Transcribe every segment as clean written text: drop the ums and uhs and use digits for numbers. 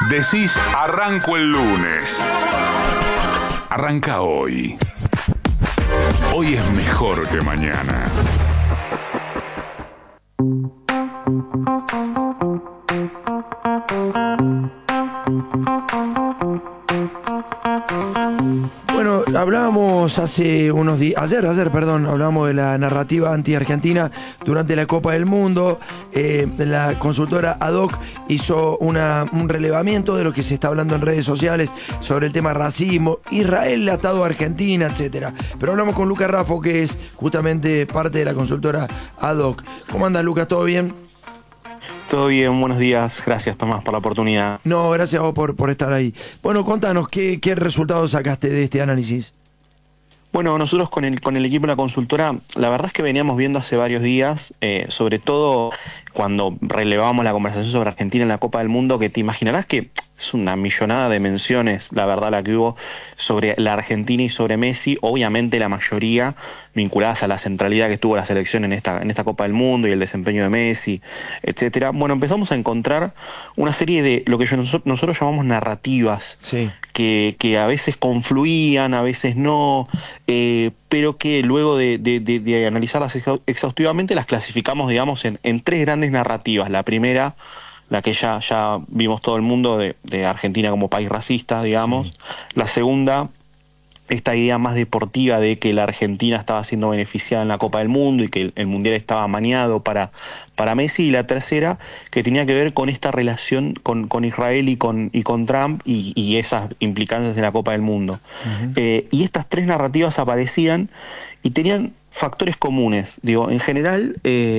Decís arranco el lunes. Arranca hoy. Hoy es mejor que mañana. Bueno, hablábamos hace unos días, ayer, hablábamos de la narrativa anti-argentina durante la Copa del Mundo. La consultora Ad-Hoc hizo un relevamiento de lo que se está hablando en redes sociales sobre el tema racismo, Israel atado a Argentina, etcétera. Pero hablamos con Lucas Raffo, que es justamente parte de la consultora Ad-Hoc. ¿Cómo andas, Lucas? ¿Todo bien? Todo bien, buenos días. Gracias, Tomás, por la oportunidad. No, gracias a vos por estar ahí. Bueno, contanos, ¿qué resultados sacaste de este análisis? Bueno, nosotros con el equipo de la consultora, la verdad es que veníamos viendo hace varios días, sobre todo cuando relevábamos la conversación sobre Argentina en la Copa del Mundo, que te imaginarás que es una millonada de menciones, la verdad, la que hubo sobre la Argentina y sobre Messi, obviamente la mayoría vinculadas a la centralidad que tuvo la selección en esta Copa del Mundo y el desempeño de Messi, etcétera. Bueno, empezamos a encontrar una serie de lo que nosotros llamamos narrativas, sí, que a veces confluían, a veces no, pero que luego de analizarlas exhaustivamente las clasificamos, digamos, en tres grandes narrativas. La primera, la que ya vimos todo el mundo de Argentina como país racista, digamos. Sí. La segunda, esta idea más deportiva de que la Argentina estaba siendo beneficiada en la Copa del Mundo y que el Mundial estaba amañado para Messi. Y la tercera, que tenía que ver con esta relación con Israel y con Trump y esas implicancias en la Copa del Mundo. Uh-huh. Y estas tres narrativas aparecían y tenían factores comunes. Digo, en general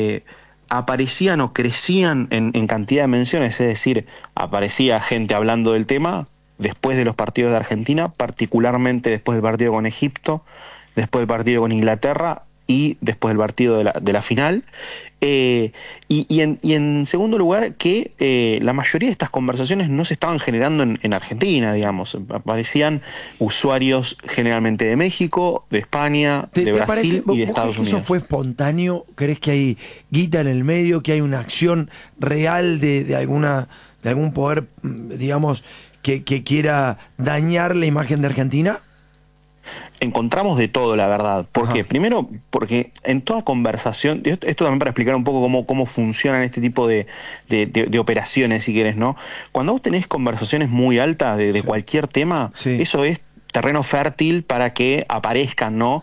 aparecían o crecían en cantidad de menciones, es decir, aparecía gente hablando del tema después de los partidos de Argentina, particularmente después del partido con Egipto, después del partido con Inglaterra y después del partido de la final. Y en segundo lugar, que la mayoría de estas conversaciones no se estaban generando en Argentina, digamos. Aparecían usuarios generalmente de México, de España, de Brasil y de Estados Unidos. ¿Eso fue espontáneo? ¿Crees que hay guita en el medio, que hay una acción real de algún poder, digamos, que quiera dañar la imagen de Argentina? Encontramos de todo, la verdad. ¿Por qué? Primero, porque en toda conversación, esto también para explicar un poco cómo funcionan este tipo de operaciones, si querés, ¿no? Cuando vos tenés conversaciones muy altas de cualquier tema, sí, eso es terreno fértil para que aparezcan, ¿no?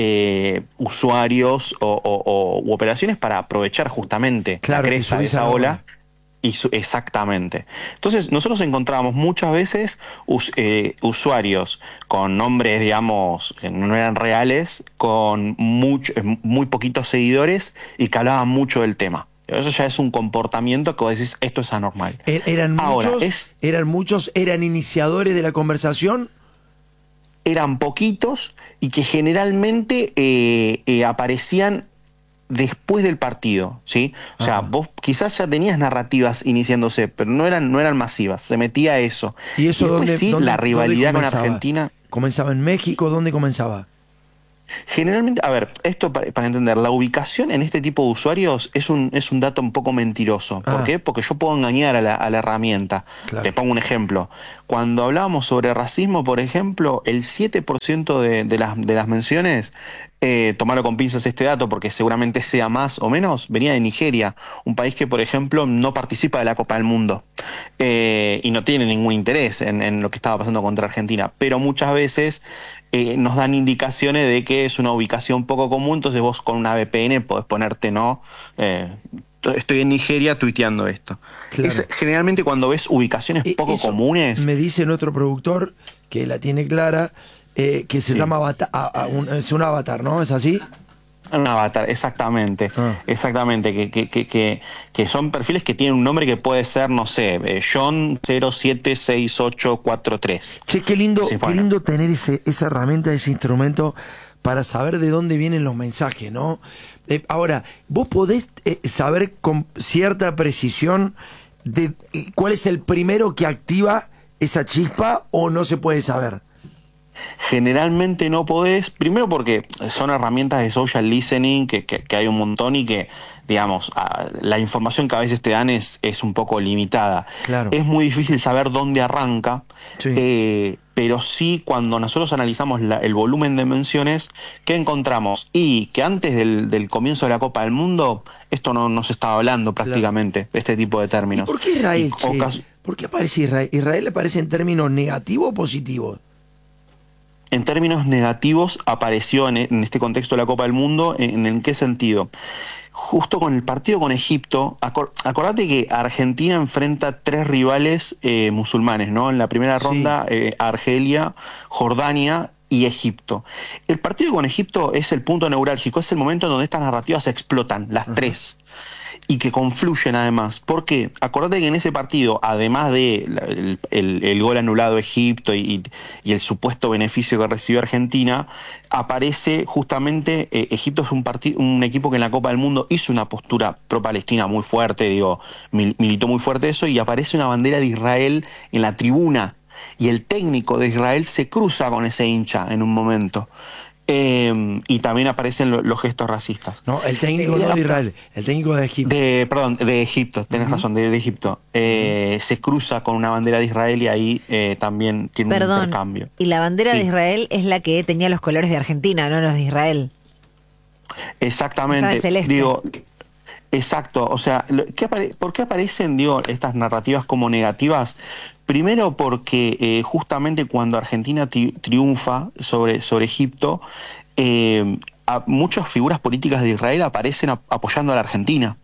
Usuarios u operaciones para aprovechar justamente la cresta de esa ola. Exactamente. Entonces, nosotros encontrábamos muchas veces usuarios con nombres, digamos, que no eran reales, con muy poquitos seguidores y que hablaban mucho del tema. Eso ya es un comportamiento que vos decís, esto es anormal. ¿Eran muchos? ¿Eran iniciadores de la conversación? Eran poquitos y que generalmente aparecían después del partido, ¿sí? O sea, vos quizás ya tenías narrativas iniciándose, pero no eran masivas, se metía eso. ¿Y eso dónde, la rivalidad con Argentina? ¿Comenzaba en México? ¿Dónde comenzaba? Generalmente, a ver, esto para entender, la ubicación en este tipo de usuarios es un dato un poco mentiroso. ¿Por qué? Porque yo puedo engañar a la herramienta. Claro. Te pongo un ejemplo. Cuando hablábamos sobre racismo, por ejemplo, el 7% de las menciones, tomarlo con pinzas este dato porque seguramente sea más o menos, venía de Nigeria, un país que, por ejemplo, no participa de la Copa del Mundo y no tiene ningún interés en lo que estaba pasando contra Argentina, pero muchas veces nos dan indicaciones de que es una ubicación poco común, entonces vos con una VPN podés ponerte, ¿no? Estoy en Nigeria tuiteando esto. Claro. Generalmente cuando ves ubicaciones poco comunes... Me dice otro productor que la tiene clara, que se llama avatar, es un avatar, ¿no? ¿Es así? Un avatar, exactamente. Exactamente, que son perfiles que tienen un nombre que puede ser, no sé, John 076843. Che, qué lindo tener esa herramienta, ese instrumento para saber de dónde vienen los mensajes, ¿no? Ahora, vos podés saber con cierta precisión cuál es el primero que activa esa chispa, o no se puede saber. Generalmente no podés, primero porque son herramientas de social listening que hay un montón y que, digamos, la información que a veces te dan es un poco limitada. Claro. Es muy difícil saber dónde arranca, Sí. pero sí cuando nosotros analizamos el volumen de menciones, ¿qué encontramos? Y que antes del comienzo de la Copa del Mundo, esto no se estaba hablando prácticamente, este tipo de términos. ¿Y por qué Israel, Y ¿Por qué aparece Israel? ¿Israel aparece en términos negativos o positivos? En términos negativos apareció en este contexto de la Copa del Mundo. ¿En qué sentido? Justo con el partido con Egipto, acordate que Argentina enfrenta 3 rivales musulmanes, ¿no? En la primera ronda, Argelia, Jordania y Egipto. El partido con Egipto es el punto neurálgico, es el momento en donde estas narrativas explotan, las 3. Y que confluyen además. ¿Por qué? Acordate que en ese partido, además de el gol anulado a Egipto y el supuesto beneficio que recibió Argentina, aparece justamente, Egipto es un equipo que en la Copa del Mundo hizo una postura pro-palestina muy fuerte, militó muy fuerte eso, y aparece una bandera de Israel en la tribuna, y el técnico de Israel se cruza con ese hincha en un momento. Y también aparecen los gestos racistas. No, el técnico no de Israel, el técnico de Egipto. De Egipto, tenés razón, de Egipto. Se cruza con una bandera de Israel y ahí también tiene un intercambio. Y la bandera de Israel es la que tenía los colores de Argentina, no los de Israel. Exactamente. Exacto. O sea, ¿por qué aparecen, estas narrativas como negativas? Primero porque justamente cuando Argentina triunfa sobre Egipto, muchas figuras políticas de Israel aparecen apoyando a la Argentina.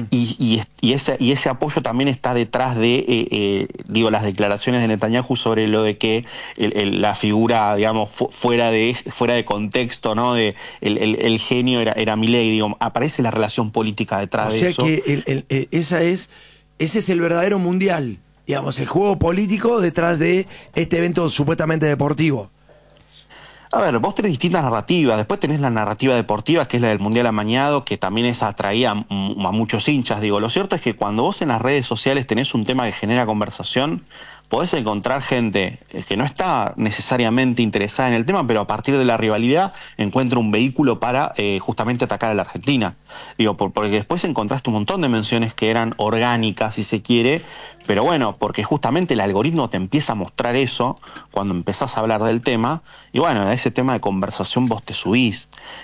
Y ese apoyo también está detrás de las declaraciones de Netanyahu sobre lo de que la figura, digamos, fuera de contexto, ¿no? El genio era Milei, aparece la relación política detrás de eso. O sea que ese es el verdadero mundial. Digamos, el juego político detrás de este evento supuestamente deportivo. A ver, vos tenés distintas narrativas. Después tenés la narrativa deportiva, que es la del Mundial Amañado, que también atraía a muchos hinchas. Lo cierto es que cuando vos en las redes sociales tenés un tema que genera conversación, podés encontrar gente que no está necesariamente interesada en el tema, pero a partir de la rivalidad encuentra un vehículo para justamente atacar a la Argentina. Porque después encontraste un montón de menciones que eran orgánicas, si se quiere, pero bueno, porque justamente el algoritmo te empieza a mostrar eso cuando empezás a hablar del tema, y bueno, a ese tema de conversación vos te subís.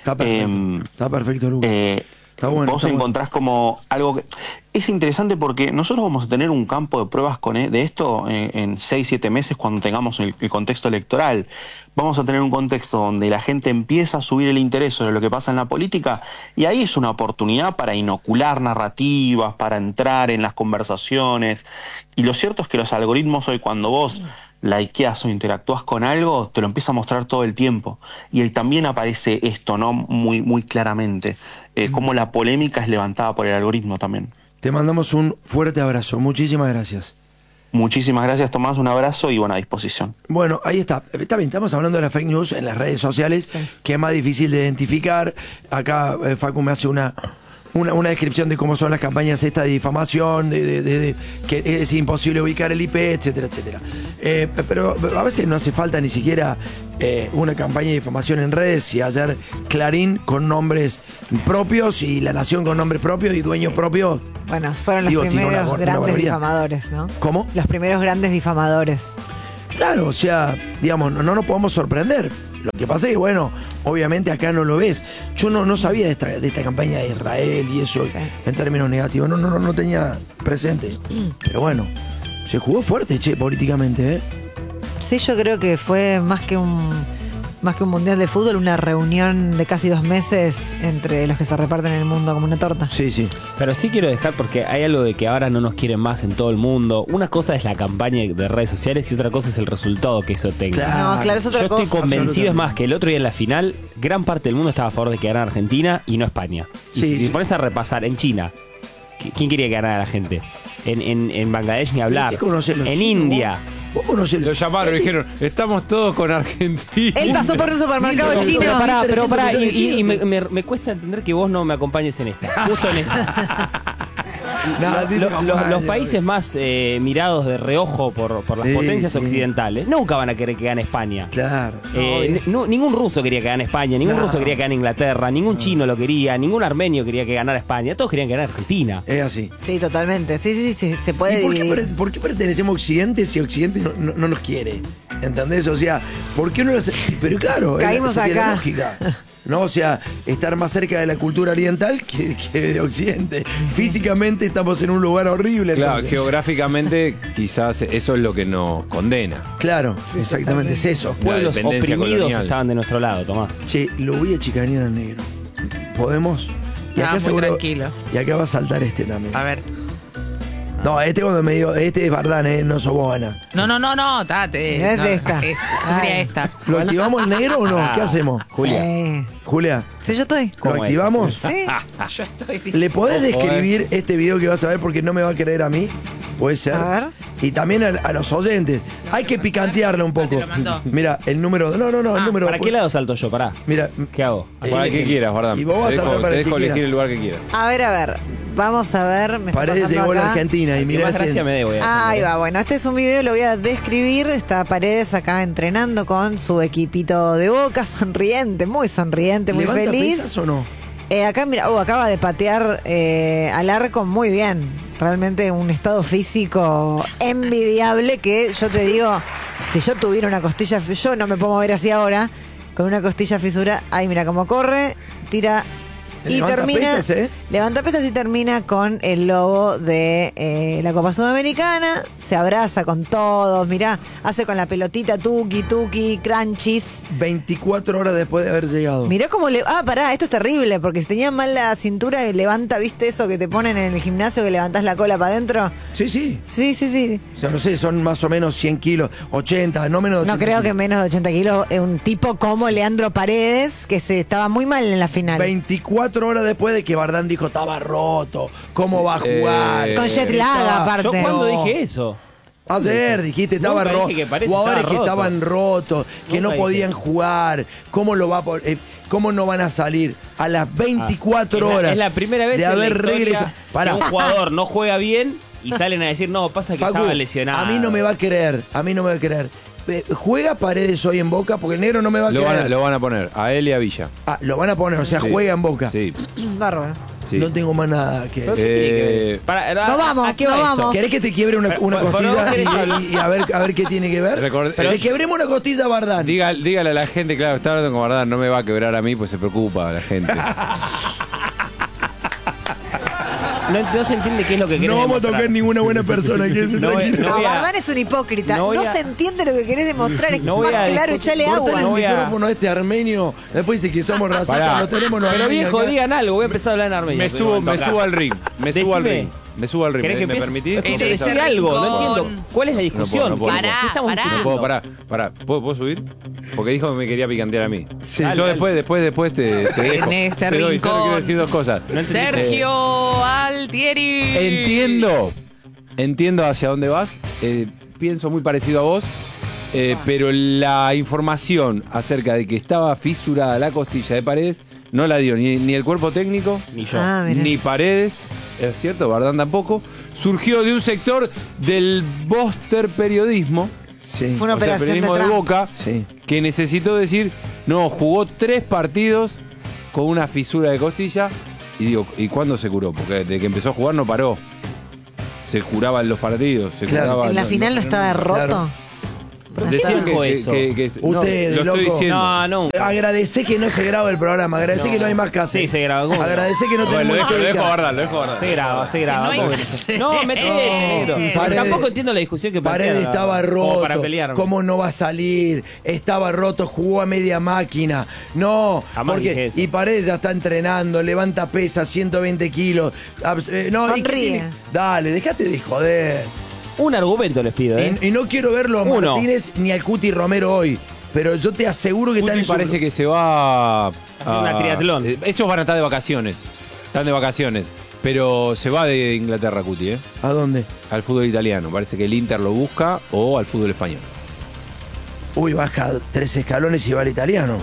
Está perfecto, Lucas. Está bueno, vos encontrás como algo que es interesante, porque nosotros vamos a tener un campo de pruebas de esto en 6-7 meses cuando tengamos el contexto electoral. Vamos a tener un contexto donde la gente empieza a subir el interés sobre lo que pasa en la política, y ahí es una oportunidad para inocular narrativas, para entrar en las conversaciones. Y lo cierto es que los algoritmos hoy, cuando vos likeás o interactúas con algo, te lo empieza a mostrar todo el tiempo. Y ahí también aparece esto, ¿no? Muy, muy claramente. Cómo la polémica es levantada por el algoritmo también. Te mandamos un fuerte abrazo. Muchísimas gracias. Muchísimas gracias, Tomás. Un abrazo y buena disposición. Bueno, ahí está. Está bien, estamos hablando de la fake news en las redes sociales, que es más difícil de identificar. Acá Facu me hace una descripción de cómo son las campañas estas de difamación, de que es imposible ubicar el IP, etcétera, etcétera. Pero a veces no hace falta ni siquiera una campaña de difamación en redes, y hacer Clarín con nombres propios y La Nación con nombres propios y dueños propios. Bueno, fueron los primeros grandes difamadores, ¿no? ¿Cómo? Los primeros grandes difamadores. Claro, o sea, digamos, no nos podemos sorprender. Lo que pasa es que, bueno, obviamente acá no lo ves. Yo no sabía de esta campaña de Israel y eso, en términos negativos. No tenía presente. Pero bueno, se jugó fuerte, políticamente, ¿eh? Sí, yo creo que fue más que un mundial de fútbol, una reunión de casi 2 meses entre los que se reparten el mundo como una torta. Sí. Pero sí quiero dejar, porque hay algo de que ahora no nos quieren más en todo el mundo. Una cosa es la campaña de redes sociales y otra cosa es el resultado que eso tenga. Claro, es otra cosa. Yo estoy convencido, es más, que el otro día en la final, gran parte del mundo estaba a favor de que ganara Argentina y no España. Y si pones a repasar, en China, ¿quién quería que ganara la gente? En Bangladesh ni hablar. En India. Lo llamaron y dijeron, estamos todos con Argentina. Él pasó por un supermercado chino. Pero pará, y me cuesta entender que vos no me acompañes en esta. Justo en esta. los países más mirados de reojo por las potencias occidentales nunca van a querer que gane España. Claro. Ningún ruso quería que gane España, ningún ruso quería que gane Inglaterra, ningún chino lo quería, ningún armenio quería que ganara España, todos querían ganar Argentina. Es así. Sí, totalmente. Sí, se puede dividir. ¿Por qué pertenecemos a Occidente si Occidente no nos quiere? ¿Entendés? O sea, ¿por qué no lo hace? Pero claro, caímos acá. La lógica. ¿No? O sea, estar más cerca de la cultura oriental que de Occidente. Físicamente estamos en un lugar horrible. Claro, entonces. Geográficamente quizás eso es lo que nos condena. Claro, exactamente, es eso. Pueblos oprimidos colonial. estaban de nuestro lado, Tomás. Che, lo voy a chicanear al negro. ¿Podemos? Y acá muy tranquilo. Y acá va a saltar este también. A ver. No, cuando me digo, este es Bardán, no sos vos, Ana. No, tate. No es esta. Sería esta. ¿Lo activamos el negro o no? ¿Qué hacemos? Julia. Sí. Julia, Sí, yo estoy. ¿lo activamos? Sí. Yo estoy. ¿Le podés describir este video que vas a ver porque no me va a creer a mí? Puede ser. A ver. Y también a los oyentes. Hay que picantearlo un poco. ¿Te lo mandó? Mira, el número. No, el número. ¿Para qué lado salto yo? Pará. Mira. ¿Qué hago? Para el que quieras, Bardán. Y vos vas a saltar para te el que dejo elegir quieras. el lugar que quieras. A ver. Vamos a ver. Me está Paredes pasando llegó a la acá. Argentina y Qué mirá más gracia me debo. Ahí va, bueno, este es un video, lo voy a describir. Está Paredes acá entrenando con su equipito de Boca, sonriente, muy ¿Levanta feliz. pesas o no? Acá, mira, acaba de patear al arco muy bien. Realmente un estado físico envidiable que yo te digo, si yo tuviera una costilla, yo no me puedo mover así ahora, con una costilla fisura. Ay, mira cómo corre, tira y Levanta termina. pesas, Levanta pesas y termina con el logo de la Copa Sudamericana. Se abraza con todos, mirá, hace con la pelotita tuki, crunchies. 24 horas después de haber llegado. Mirá cómo le... pará, esto es terrible, porque si tenías mal la cintura y levanta, ¿viste eso que te ponen en el gimnasio que levantás la cola para adentro? Sí. Sí. O sea, no sé, son más o menos 100 kilos, 80, no menos de 80 No creo que kilos. menos de 80 kilos. Un tipo como Leandro Paredes, que estaba muy mal en la final. 24 horas después de que Bardán dijo estaba roto, ¿cómo va a jugar? Con jet lag, aparte. ¿Yo cuándo No. dije eso? Ayer dijiste estaba Nunca roto. dije que Paredes Jugadores estaba que roto. estaban rotos, que Nunca no podían dije. jugar. ¿Cómo no van a salir a las 24 horas? Es la primera vez de en la haber historia regresado. que Pará. un jugador no juega bien y salen a decir, no, pasa que Facu, estaba lesionado. a mí no me va a creer. ¿Juega Paredes hoy en Boca? Porque el negro no me va a creer. Lo van a poner a él y a Villa. Lo van a poner, o sea, Sí. juega en Boca. Sí. Bárbaro. Sí. No tengo más nada que No sé decir. qué tiene que ver. No vamos, ¿a qué va no esto? vamos. ¿Querés que te quiebre una Pero costilla vos querés y a ver qué tiene que ver? Pero Le quebremos una costilla a Bardán. Dígale a la gente, claro, está hablando con Bardán, no me va a quebrar a mí, pues se preocupa la gente. No se entiende qué es lo que querés No vamos a demostrar. tocar ninguna buena persona, quédese No voy- tranquilo. no voy a- Bardán es un hipócrita. no No, voy a- se entiende lo que querés demostrar. Es No voy más a claro, discutir- echale Cortale agua. el no voy a- micrófono a este armenio, después dice que somos racistas, Pará. lo tenemos los Pero armenios viejo, acá. digan algo, voy a empezar a hablar en armenio. me subo al ring. Me subo al Decime. ring. Me subo al ring. ¿Querés que ¿Me empiece? permitís? Escucha, En ese decime algo, no rincón. entiendo. ¿Cuál es la discusión? No puedo. Pará, ¿Qué estamos pará. No discutiendo? puedo, pará. ¿Puedo subir? Porque dijo que me quería picantear a mí. Sí. Dale, Yo dale. después te dejo. En este Te doy, rincón. solo quiero decir dos cosas. Sergio Altieri. Entiendo hacia dónde vas. Pienso muy parecido a vos. Pero la información acerca de que estaba fisurada la costilla de Paredes no la dio ni el cuerpo técnico, Ni yo. Mirá. ni Paredes, es cierto, Bardán tampoco. Surgió de un sector del Boster periodismo, Sí. Fue una o sea, operación periodismo de de Trump. Boca, Sí. que necesitó decir, no, jugó 3 partidos con una fisura de costilla. Y digo, ¿y cuándo se curó? Porque desde que empezó a jugar no paró. Se curaban los partidos. Se Claro. curaba, En la final no estaba roto. Claro. ¿Pero qué Decían dijo eso? Ustedes, lo loco. estoy diciendo. No. Agradecé que no se graba el programa, agradecé que no hay más que hacer. Sí, se graba. ¿Cómo? Agradecé que no Bueno, tenemos lo dejo técnica. Bardán, lo dejo Bardán. Se graba. hay ¿Cómo que que hacer. no, metete, negro. Paredes- Tampoco entiendo la discusión que Paredes plantean, estaba como roto. para pelearme. ¿Cómo no va a salir? Estaba roto, jugó a media máquina. No, Jamás dije porque eso. y Paredes ya está entrenando, levanta pesa, 120 kilos. No, ¿y qué Sonríe. tiene? Dale, déjate de joder. Un argumento les pido, ¿eh? Y no quiero verlo a Uno. Martínez ni al Cuti Romero hoy. Pero yo te aseguro que Cuti están en su... parece que se va a una triatlón. Ellos van a estar de vacaciones. Están de vacaciones. Pero se va de Inglaterra, Cuti, ¿eh? ¿A dónde? Al fútbol italiano. Parece que el Inter lo busca o al fútbol español. Uy, baja 3 escalones y va al italiano.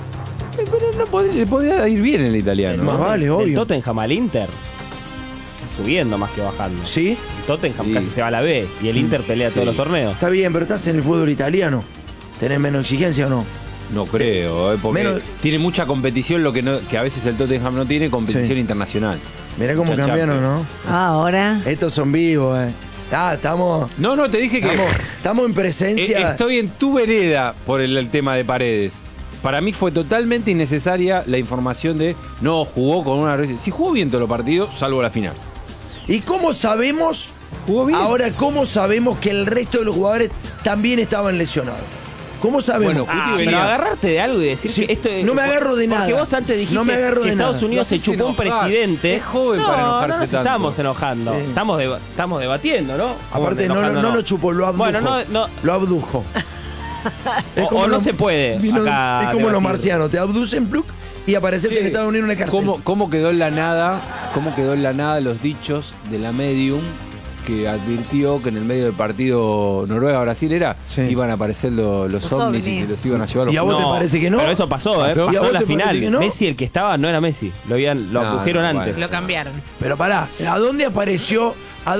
Pero no podría ir bien el italiano. Más vale, Del obvio. Tottenham al Inter. subiendo más que bajando. ¿Sí? El Tottenham casi se va a la B y el Inter pelea todos los torneos. Está bien, pero estás en el fútbol italiano. ¿Tenés menos exigencia o no? No creo, porque tiene mucha competición, lo que a veces el Tottenham no tiene, competición internacional. Mirá cómo cambiaron, ¿no? Ahora. Estos son vivos, estamos... No, te dije que... Estamos en presencia... Estoy en tu vereda por el tema de Paredes. Para mí fue totalmente innecesaria la información de no jugó con una... Si jugó bien todos los partidos, salvo la final. ¿Y cómo sabemos? ¿Jugó bien? Ahora, ¿cómo sabemos que el resto de los jugadores también estaban lesionados? ¿Cómo sabemos? Bueno, pero agarrarte de algo y decir que esto es... No me agarro de nada. Porque vos antes dijiste no me agarro que de Estados nada. Unidos se chupó un presidente. Es joven para enojarse no nos tanto. estamos enojando. Sí. Estamos debatiendo, ¿no? Aparte, no lo chupó, lo abdujo. Bueno, no. Lo abdujo. O no se puede. Es como debatir. los marcianos, te abducen, pluk, y apareces en Estados Unidos en una cárcel. ¿Cómo quedó en la nada los dichos de la medium que advirtió que en el medio del partido Noruega-Brasil iban a aparecer los ovnis y que los iban a llevar los... ¿Y a vos te parece que no? Pero eso pasó, ¿Pasó? ¿Y a pasó vos en la te parece final. que no? Messi, el que estaba, no era Messi. Lo abdujeron antes. Lo cambiaron. Pero pará, ¿a dónde apareció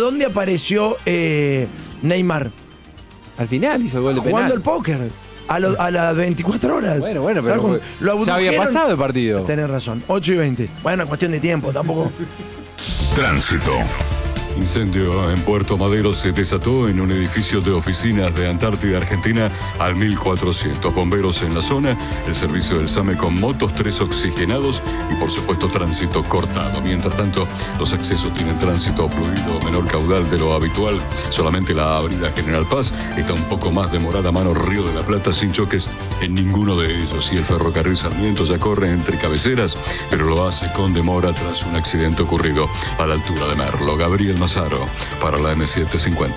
Neymar? Al final hizo el gol de penal. Jugando el póker. A las 24 horas. Bueno, pero ya había pasado el partido. Tenés razón, 8:20. Bueno, cuestión de tiempo, tampoco. Tránsito. Incendio en Puerto Madero se desató en un edificio de oficinas de Antártida, Argentina, al 1400. Bomberos en la zona, el servicio del SAME con motos, 3 oxigenados y, por supuesto, tránsito cortado. Mientras tanto, los accesos tienen tránsito fluido, menor caudal de lo habitual. Solamente la avenida General Paz está un poco más demorada, mano Río de la Plata, sin choques en ninguno de ellos. Y el ferrocarril Sarmiento ya corre entre cabeceras, pero lo hace con demora tras un accidente ocurrido a la altura de Merlo. Gabriel Mazaro para la M750.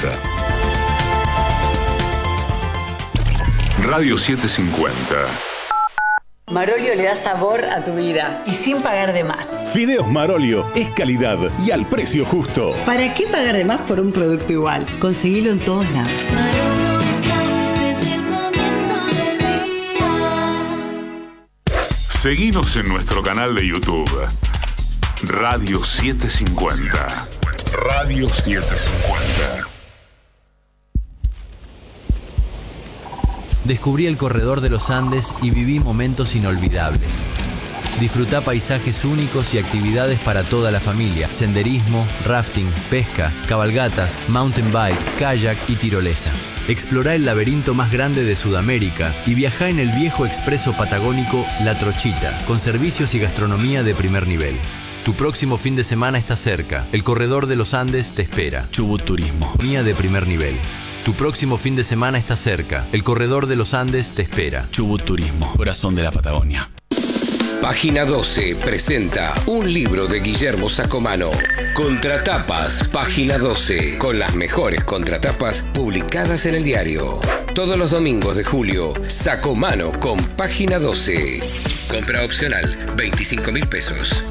Radio 750. Marolio le da sabor a tu vida y sin pagar de más. Fideos Marolio es calidad y al precio justo. ¿Para qué pagar de más por un producto igual? Conseguilo en todos lados. Marolio está desde el comienzo del día. Seguinos en nuestro canal de YouTube. Radio 750. Radio 750. Descubrí el corredor de los Andes y viví momentos inolvidables. Disfrutá paisajes únicos y actividades para toda la familia. Senderismo, rafting, pesca, cabalgatas, mountain bike, kayak y tirolesa. Explorá el laberinto más grande de Sudamérica y viajá en el viejo expreso patagónico La Trochita, con servicios y gastronomía de primer nivel. Tu próximo fin de semana está cerca. El corredor de los Andes te espera. Chubut Turismo. De primer nivel. Tu próximo fin de semana está cerca. El corredor de los Andes te espera. Chubut Turismo, corazón de la Patagonia. Página 12 presenta un libro de Guillermo Sacomano. Contratapas, Página 12, con las mejores contratapas publicadas en el diario. Todos los domingos de julio, Sacomano con Página 12. Compra opcional, 25.000 pesos.